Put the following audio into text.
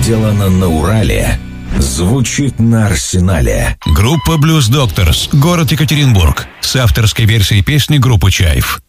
сделано на Урале, звучит на Арсенале. Группа Blues Doctors, город Екатеринбург, с авторской версией песни группы «Чайф».